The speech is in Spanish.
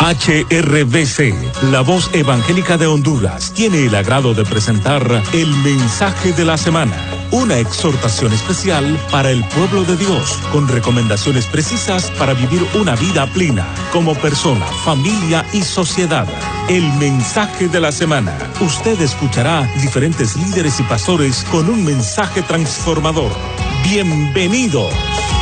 HRBC, la voz evangélica de Honduras, tiene el agrado de presentar el mensaje de la semana, una exhortación especial para el pueblo de Dios, con recomendaciones precisas para vivir una vida plena, como persona, familia y sociedad. El mensaje de la semana. Usted escuchará diferentes líderes y pastores con un mensaje transformador. Bienvenidos.